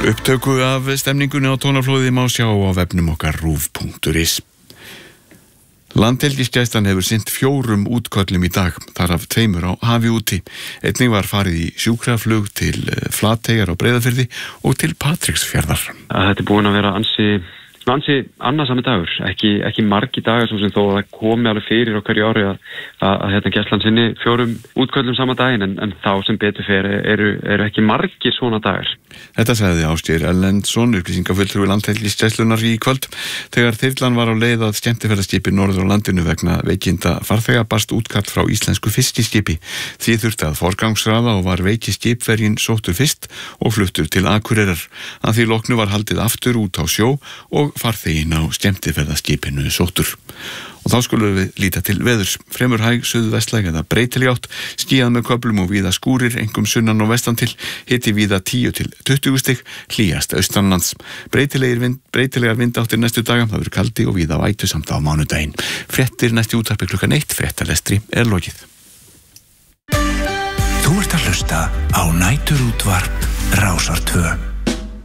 Upptöku af stemningunni á tónaflóði má sjá á vefnum okkar rúv.is. Landhelgisgæslan hefur sinnt 4 útköllum í dag, þar af 2 á hafi úti. Einnig var farið í sjúkraflug til Flateyjar á Breiðafirði og til Patreksfjarðar. Þetta búin að vera ansi annarsami dagur, ekki margi dagar sem þó að það komi alveg fyrir á hverju ári að gæslan sinni 4 útköllum sama daginn en þá sem betur fer eru ekki margir svona dagar. Þetta sagði Ásgeir Erlendsson, upplýsingafulltrúi Landhelgisgæslunnar í kvöld. Þegar þyrlan var á leið að skemmtiferðaskipi norður á landinu vegna veikinda farþega barst útkall frá íslensku fiskiskipi. Því þurfti að forgangsraða og var veikiskipverjinn sóttur fyrst og fluttur til Akureyrar. Að því loknu var haldið aftur út á sjó og farþeginn á skemmtiferðaskipinu sóttur. Og þá skulum við líta til veðurs. Fremur hæg suðvestlæg eða breytileg átt, skýjað með köflum og víða skúrir, einkum sunnan og vestan til, hiti víða 10 til 20 stig, hlýjast austanlands. Breytilegar vindáttir næstu daga, það verður kaldi og víða vætusamt á mánudaginn. Fréttir næstu útvarpi klukkan 1, fréttalestri lokið. Þú ert að hlusta á Næturútvarp Rásar 2.